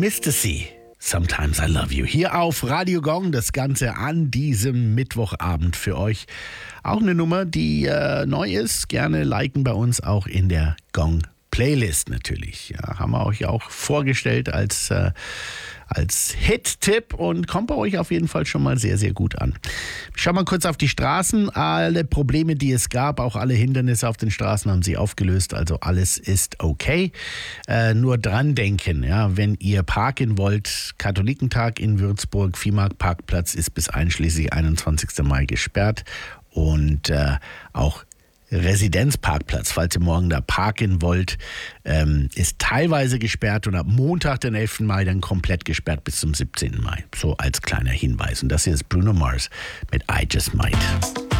Mr. C. Sometimes I Love You. Hier auf Radio Gong, das Ganze an diesem Mittwochabend für euch. Auch eine Nummer, die neu ist. Gerne liken bei uns auch in der Gong Playlist natürlich. Ja, haben wir euch auch vorgestellt als Hit-Tipp und kommt bei euch auf jeden Fall schon mal sehr, sehr gut an. Schauen wir kurz auf die Straßen. Alle Probleme, die es gab, auch alle Hindernisse auf den Straßen haben sie aufgelöst. Also alles ist okay. Nur dran denken, ja, wenn ihr parken wollt, Katholikentag in Würzburg, Viehmarkt-Parkplatz ist bis einschließlich 21. Mai gesperrt und auch Residenzparkplatz, falls ihr morgen da parken wollt, ist teilweise gesperrt und ab Montag, den 11. Mai, dann komplett gesperrt bis zum 17. Mai. So als kleiner Hinweis. Und das hier ist Bruno Mars mit I Just Might.